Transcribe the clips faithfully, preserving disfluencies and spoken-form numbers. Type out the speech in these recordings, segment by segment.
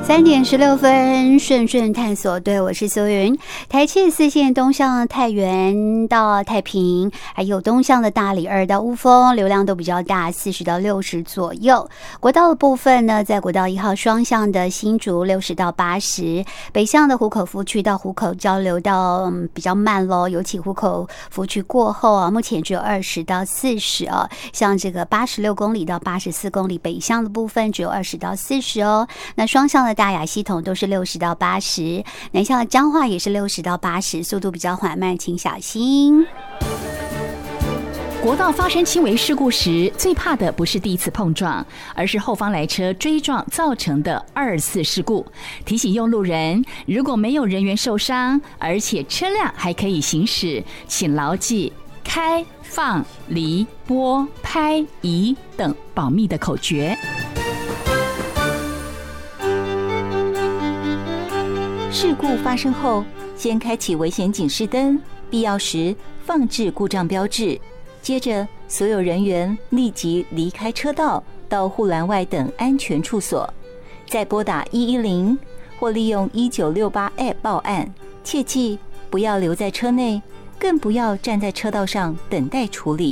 三点十六分，顺顺探索，对，我是苏云。台七四线东向太原到太平，还有东向的大里二到雾峰，流量都比较大，四十到六十左右。国道的部分呢，在国道一号双向的新竹六十到八十，北向的湖口福区到湖口交流道、嗯、比较慢咯，尤其湖口福区过后啊，目前只有二十到四十啊。像这个八十六公里到八十四公里，北向的部分只有二十到四十哦。那双向的大雅系统都是六十到八十，南向的彰化也是六十到八十，速度比较缓慢，请小心。 国道发生轻微事故时，最怕的不是第一次碰撞，而是后方来车追撞造成的二次事故。提醒用路人，如果没有人员受伤，而且车辆还可以行驶，请牢记开、放、离、拨、拍、移等保密的口诀。 事故发生后，先开启危险警示灯，必要时放置故障标志。接着，所有人员立即离开车道，到护栏外等安全处所，再拨打一一零或利用一九六八 App 报案。切记不要留在车内，更不要站在车道上等待处理。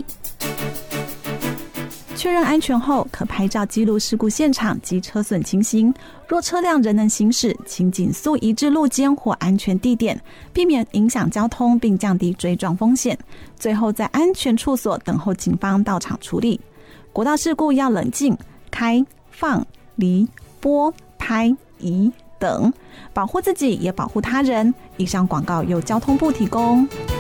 确认安全后，可拍照记录事故现场及车损情形。若车辆仍能行驶，请紧速移至路肩或安全地点，避免影响交通，并降低追撞风险。最后，在安全处所等候警方到场处理。国道事故要冷静，开、放、离、拨、拍、移等，保护自己也保护他人。以上广告由交通部提供。